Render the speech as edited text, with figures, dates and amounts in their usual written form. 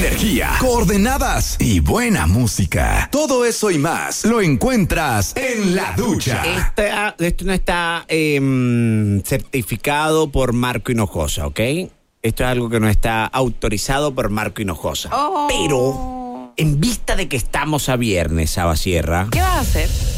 energía, coordenadas y buena música. Todo eso y más lo encuentras en La Ducha. Esto no está certificado por Marco Hinojosa, ¿ok? Esto es algo que no está autorizado por Marco Hinojosa. Pero, en vista de que estamos a viernes, Saba Sierra, ¿Qué vas a hacer?